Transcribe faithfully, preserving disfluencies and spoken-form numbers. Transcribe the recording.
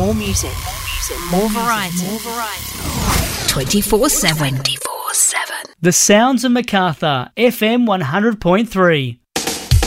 More music. More variety. More variety. twenty-four seven. twenty-four seven. The Sounds of Macarthur, F M one hundred point three.